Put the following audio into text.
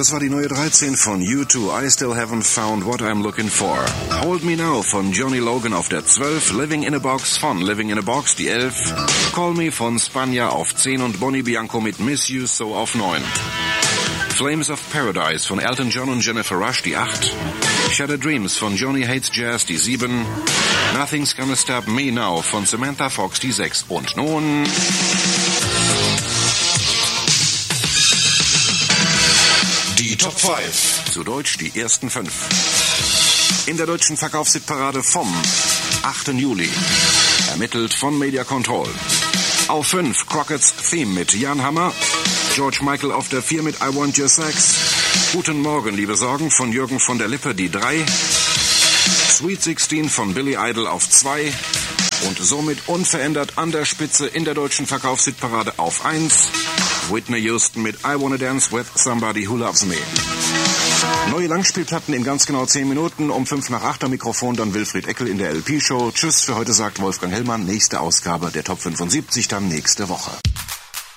Das war die neue 13 von U2, I Still Haven't Found What I'm Looking For. Hold Me Now von Johnny Logan auf der 12, Living in a Box von Living in a Box die 11, Call Me von Spanja auf 10 und Bonnie Bianco mit Miss You So auf 9. Flames of Paradise von Elton John und Jennifer Rush die 8, Shattered Dreams von Johnny Hates Jazz die 7, Nothing's Gonna Stop Me Now von Samantha Fox die 6 und nun die Top 5, zu Deutsch die ersten 5. In der deutschen Verkaufshitparade vom 8. Juli, ermittelt von Media Control. Auf 5 Crockett's Theme mit Jan Hammer, George Michael auf der 4 mit I Want Your Sex, Guten Morgen, liebe Sorgen von Jürgen von der Lippe die 3, Sweet 16 von Billy Idol auf 2 und somit unverändert an der Spitze in der deutschen Verkaufshitparade auf 1, Whitney Houston mit I Wanna Dance With Somebody Who Loves Me. Neue Langspielplatten in ganz genau 10 Minuten, um 5 nach 8 am Mikrofon dann Wilfried Eckel in der LP-Show. Tschüss, für heute sagt Wolfgang Hellmann, nächste Ausgabe der Top 75 dann nächste Woche.